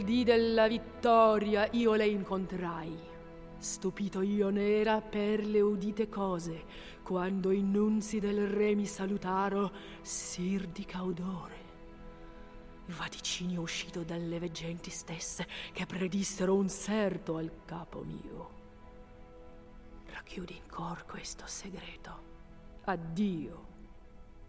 Dì della vittoria io le incontrai. Stupito io n'era per le udite cose, quando i nunzi del re mi salutaro, sir di caudore. Vaticinio uscito dalle veggenti stesse, che predissero un serto al capo mio. Racchiudi in cor questo segreto. Addio.